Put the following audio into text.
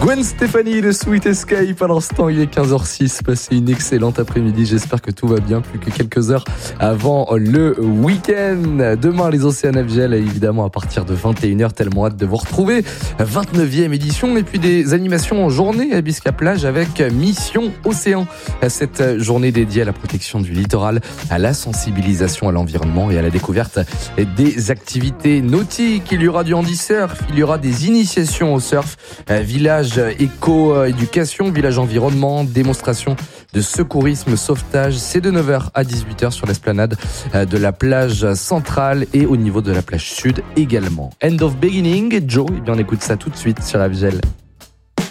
Gwen Stefani, le Sweet Escape. À l'instant, il est 15h06. Passez une excellente après-midi. J'espère que tout va bien. Plus que quelques heures avant le week-end. Demain, les Océans FGL, évidemment, à partir de 21h. Tellement hâte de vous retrouver. 29e édition. Et puis des animations en journée à Bisca-Plage avec Mission Océan. Cette journée dédiée à la protection du littoral, à la sensibilisation à l'environnement et à la découverte des activités nautiques. Il y aura du handi-surf. Il y aura des initiations au surf. Village éco-éducation, village environnement, démonstration de secourisme, sauvetage. C'est de 9h à 18h sur l'esplanade de la plage centrale et au niveau de la plage sud également. End of Beginning, Joe, eh bien on écoute ça tout de suite sur FGL.